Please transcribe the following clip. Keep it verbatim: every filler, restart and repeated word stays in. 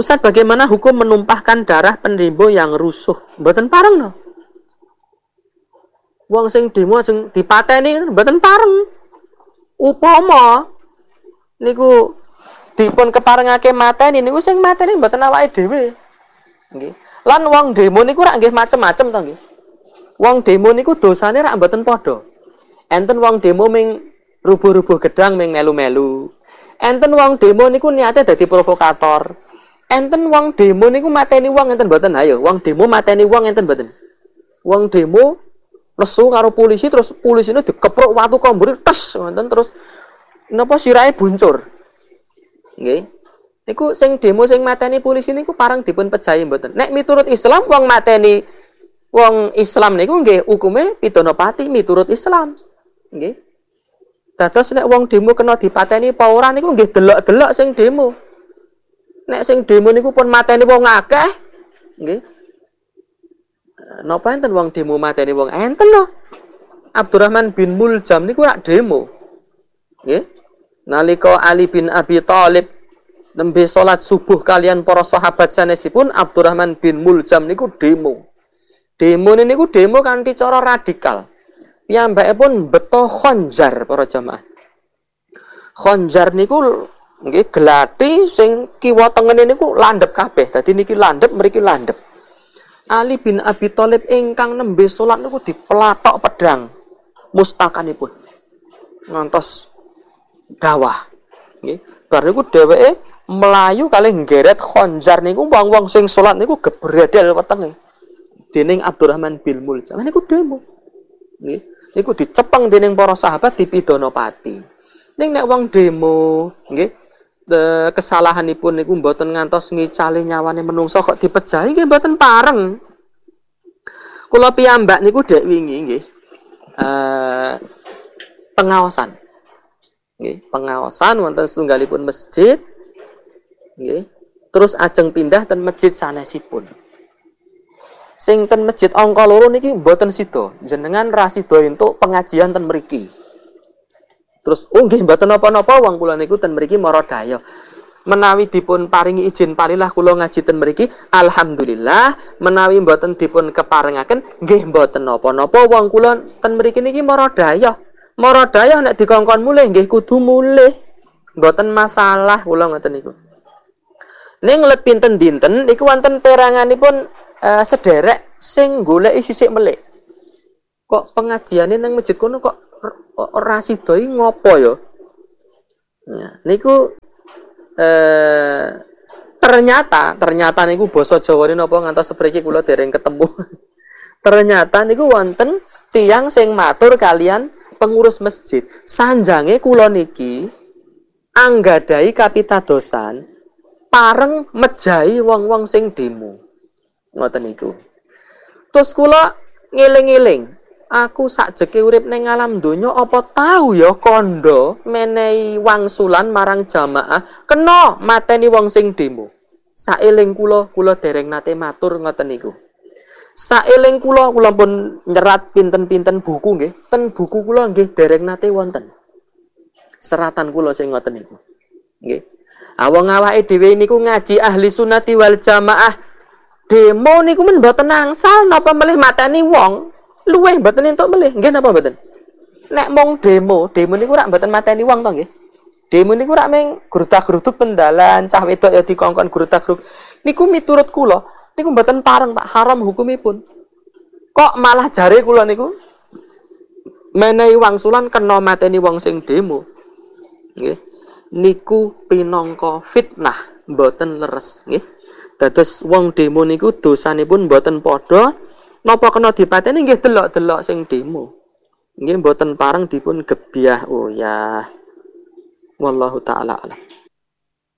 Ustaz, bagaimana hukum menumpahkan darah pendemo yang rusuh? Mboten pareng no. Wong sing demo sing dipateni mboten pareng. Upama niku dipun keparengake mateni niku sing mateni mboten awake dhewe. Nggih. Lan wong demo niku rak nggih macem-macem to nggih. Wong demo niku dosane rak mboten padha. Enten wong demo ming rubuh-rubuh gedang ming melu-melu. Enten wong demo niku niate dadi provokator. Enten wong demo niku mateni wong enten mboten. Ayo, wong demo mateni wong enten mboten. Wong demo nesu karo polisi terus polisine dikepruk watu kombur tes ngoten terus napa sirahe buncur. Nggih. Niku sing demo sing mateni polisi niku parang dipun pejahi mboten. Nek miturut Islam wong mateni wong Islam niku nggih hukume pidana pati miturut Islam. Nggih. Dados nek wong demo kena dipateni apa ora niku nggih delok-delok sing demo. Nek sing demo niku pun mateni wong akeh, nggih. Napa enten wong demo mateni wong enten lho. Abdurrahman bin Muljam niku rak demo. Nggih. Nalika Ali bin Abi Thalib nembe salat subuh kalian para sahabat sanesipun Abdurrahman bin Muljam niku demo. Demo niku demo kanthi cara radikal. Piyambakipun beto khonjar para jamaah. Khonjar niku nggih glati sing kiwa tengene niku landhep kabeh. Dadi niki landhep mriki landhep. Ali bin Abi Thalib ingkang nembe salat niku dipelathok pedang mustakanipun. Ngantos dawah. Nggih. Bar niku dheweke melayu kalih nggeret khonjar niku wong-wong sing salat niku gebredel wetenge. Dening Abdurrahman bin Muljam niku demo. Nggih. Niku dicepeng dening para sahabat dipidana pati. Ning nek wong demo, nggih, kesalahanipun niku mboten ngantos ngicali nyawane menungso kok dipejahi nggih mboten pareng. Kula piyambak niku dek wingi nggih. Eh pengawasan. Nggih, pengawasan wonten setunggalipun masjid. Nggih. Terus ajeng pindah ten masjid sanesipun. Sing ten masjid angka loro niki mboten sida. Jenengan ra sida entuk pengajian ten mriki. Terus oh nggih mboten napa-napa wong kula niku ten mriki mara daya. Menawi dipun paringi izin parilah kula ngaji ten mriki, alhamdulillah. Menawi mboten dipun keparengaken, nggih mboten napa-napa wong kula ten mriki niki mara daya. Mara daya nek dikongkon mulih nggih kudu mulih. Mboten masalah kula ngoten niku. Ning let pinten dinten niku wonten peranganipun Uh, sederek sing goleki sisik melek. Kok pengajiane nang masjid kono kok ora sida ngopo ya? Ya, niku eh ternyata ternyata niku basa Jawane napa ngantos sepriki kula dereng ketemu. Ternyata niku wonten tiyang sing matur kalian pengurus masjid. Sanjange kula niki anggadhahi kapitadosan pareng mejahi wong-wong sing demo. Ngoten niku. Terus kula ngeling-eling, aku sakjeke urip ning alam donya apa tahu ya kandha menehi wangsulan marang jamaah kena mateni wong sing demo. Saeling kula kula dereng nate matur ngoten niku. Saeling kula kula pun nyerat pinten-pinten buku nggih. Ten buku kula nggih dereng nate wonten. Seratan kula sing ngoten niku. Nggih. Awang awake dhewe niku ngaji ahli sunnati wal jamaah. Demo niku men mboten angsal napa melih mateni wong luweh mboten entuk melih nggih napa mboten nek mong demo demo niku rak mboten mateni wong to nggih demo niku rak meng grutak-grutuk pendalan cah wedok ya dikongkon grutak-gruk niku miturut kula niku mboten pareng Pak haram hukumipun kok malah jare kula niku menehi wangsulan kena mateni wong sing demo nggih niku pinangka fitnah mboten leres nggih. Dados wong demo niku dosanipun mboten padha napa kena dipateni nggih delok-delok sing demo. Nggih mboten pareng dipun gebyah. Oh ya. Wallahu taala alam.